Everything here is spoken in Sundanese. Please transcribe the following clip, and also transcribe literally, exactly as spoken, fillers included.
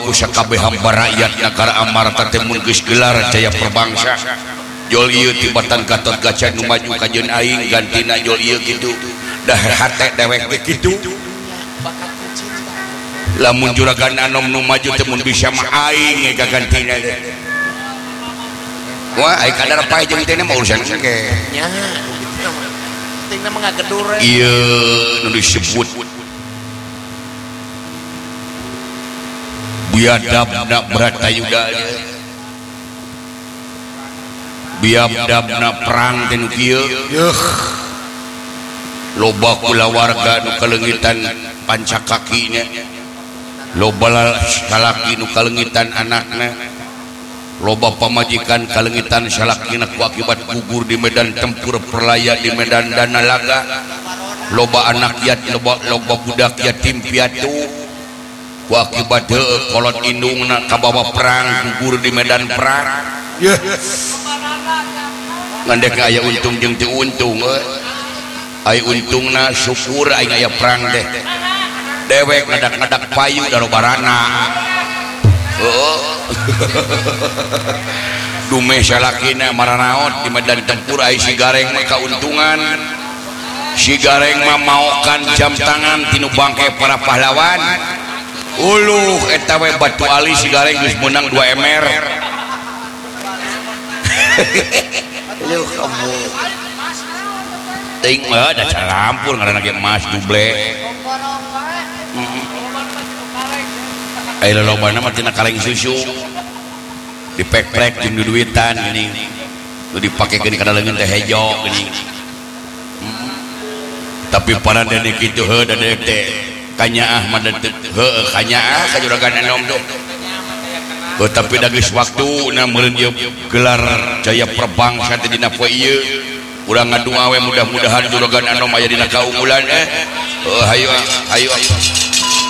ku sakabeh hamba rakyat negara amarta teh mun geus gelar jaya perbangsa jol ieu tibatan Gatot Kaca nu maju ka jeung aing gantina jol ieu kitu dah hate dewek teh kitu lamun juragan anom nu maju teh mun bisa mah aing ge gantina teh wah aing kadar pae jeung teh mah urusan ge nya pentingna mah ngagedur ieu nu disebut biadabna Bratayuda biadabna perang teh nu kieu loba kulawarga nu kalengitan pancakakinya loba salaki nu kalengitan anakna loba pamajikan kalengitan salakina ku akibat gugur di medan tempur perlaya di medan Danalaga loba anak yatim loba, loba budak yatim piatu ku akibat heueuh kolot indungna kabawa perang gugur di medan perang yeah. Ngandek aya untung jeung teu untung euy aya untungna syukur aing aya perang teh dewek ngadak-ngadak payu darobarana heuh dume salakina maranaot di medan tempur aya si gareng mah kauntungan si gareng mah maokan jam tangan tinu bangke para pahlawan uluh eta we batu ali si gareng geus meunang dua emer lu kamu ting mah da carampur ngaranna ge emas duble aya lolobana mah tina kaleng susu dipek-pek jeung duduitan geuning nu dipakekeun kana leungeun teh hejo geuning tapi para dene kitu heuh da teh kanyaah mah heueuh kanyaah ka juragan anom tuh oh, tapi da geus waktuna meureun ieu gelar jaya perbangsa teh dina poe ieu urang ngadua we mudah-mudahan juragan anom aya dina kaunggulan eh oh, hayu hayu